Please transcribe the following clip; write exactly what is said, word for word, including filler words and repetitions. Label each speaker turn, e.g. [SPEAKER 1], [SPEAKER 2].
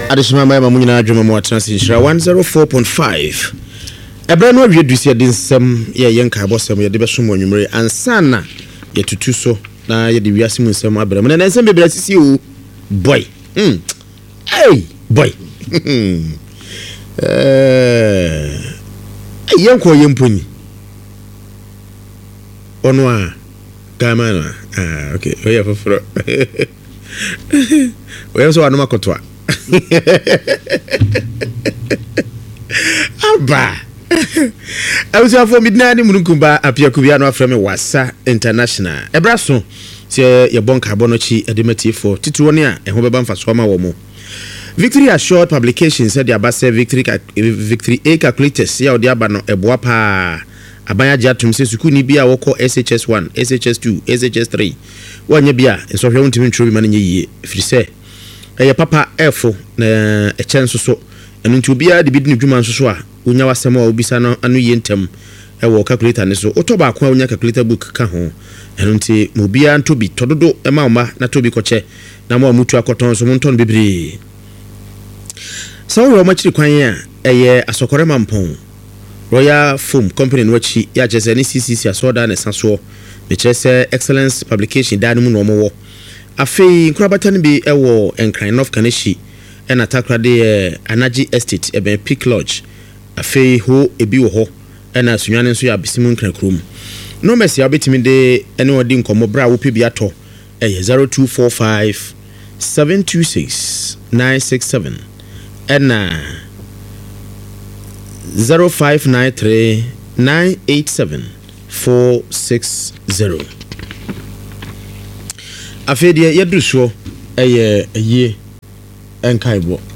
[SPEAKER 1] adishima mai mamunyina adwuma mu atransinshira one oh four point five. Ebra no awie dusi ade nsem ye yenka abosem ye de besom onwumre ansana ye tutu so na ye de wiase mu nsem abra me na nsem bebra sisi o boy mm hey boy eh yenko yemponi ono a gamana ah okay oya foforo oya so anoma kotwa aba awusa fo midnight munkumba apia kubia no aframe wasa international ebraso se ye bonka bonochi edemati for titiro ne a eho beba mfa so ma wo mo Victory Assured Publications said the abase victory victory a calculators ya odi aba no eboa pa abanya jatum se suku ni bia woko S H S one S H S two S H S three wanya bia enso hwe wontimi ntro bi ma nye yie firi se eye papa efo na echenso so enu nti obia de bidini dwuma nso so a unya wasem a obisa no anu ye ntem e wo calculator ne so otoba akwa unya calculator book ka ho enu nti mobia ntobi tododo e ma oma na tobi koche na ma mutu akoton so monton bibiri so we omachiri kwan ya eye asokore mampon Royal Foam Company no chi ya jese ni C C C asoda na sanso me chese excellence publication da mu no mo afei nkurabata ne bi ewo enkran of kaneshi en atakra de Anaji Estate e ben Peak Lodge afei ho ebi wo ho en asunwane nso ya bisimu nkran krom no mesi abetimi de ene odi nkomo bra wo pebi ato eye zero two four five seven two six nine six seven ena zero five nine three nine eight seven four six zero. Afedi yedruso eye eye enkaibo